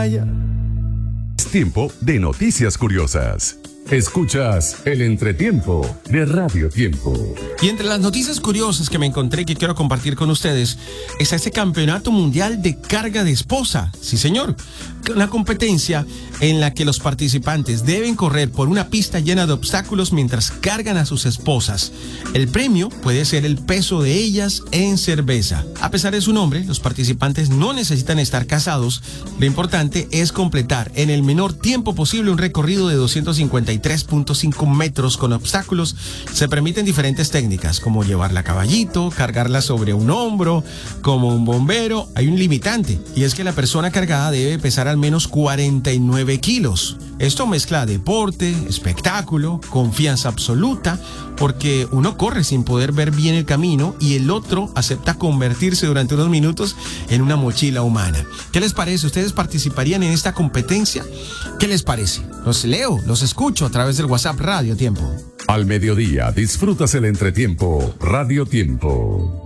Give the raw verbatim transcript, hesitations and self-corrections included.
playa. Es tiempo de noticias curiosas. Escuchas el entretiempo de Radio Tiempo. Y entre las noticias curiosas que me encontré que quiero compartir con ustedes está ese campeonato mundial de carga de esposa. Sí, señor. Una competencia en la que los participantes deben correr por una pista llena de obstáculos mientras cargan a sus esposas. El premio puede ser el peso de ellas en cerveza. A pesar de su nombre, los participantes no necesitan estar casados. Lo importante es completar en el menor tiempo posible un recorrido de doscientos cincuenta y tres punto cinco metros con obstáculos. Se permiten diferentes técnicas, como llevarla a caballito, cargarla sobre un hombro, como un bombero. Hay un limitante, y es que la persona cargada debe pesar al menos cuarenta y nueve kilos. Esto mezcla deporte, espectáculo, confianza absoluta, porque uno corre sin poder ver bien el camino y el otro acepta convertirse durante unos minutos en una mochila humana. ¿Qué les parece? ¿Ustedes participarían en esta competencia? ¿Qué les parece? Los leo, los escucho a través del WhatsApp Radio Tiempo. Al mediodía disfrutas el entretiempo Radio Tiempo.